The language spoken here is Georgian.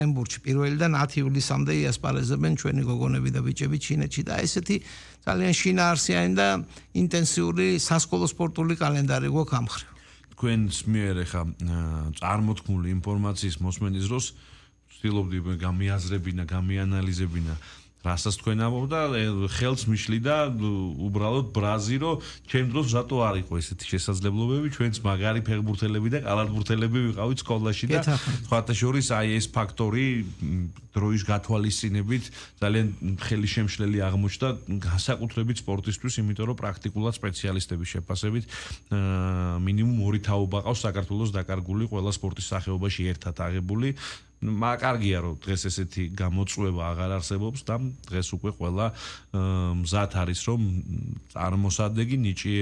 ემბურჩი პირველიდან 10 ივლისამდე იასპარეზებენ ჩვენი გოგონები და ბიჭები ჩინეთში და ესეთი ძალიან შინაარსიანი და ინტენსიური სასკოლო სპორტული კალენდარი გვაქვს ამ მხრივ. თქვენს მიერ ახლა წარმოთქმული ინფორმაციის მოსმენის დროს ვცდილობდი გამიაზრებინა, გამიანალიზებინა რასაც თქვენ ამბობთ და ხელს მიშლიდა უბრალოდ ბრაზი რომ ჩემ დროს რატო არ იყო ესეთი შესაძლებლობები ჩვენც მაგარი ფეხბურთელები და კალათბურთელები ვიყავით სკოლაში და სხვათა შორის აი ეს ფაქტორი დროის გათვალისწინებით ძალიან ხელი შემშლელი აღმოჩნდა განსაკუთრებით სპორტისთვის იმიტომ რომ პრაქტიკულად სპეციალისტების შეფასებით მინიმუმ 2 თაობა ყავს საქართველოს დაკარგული ყველა სპორტის სახეობაში ერთად აღებული კარგია რომ დღეს ესეთი გამოწვევა აღარ არსებობს და დღეს უკვე ყველა მზად არის რომ წარმოსადეგი ნიჭიერი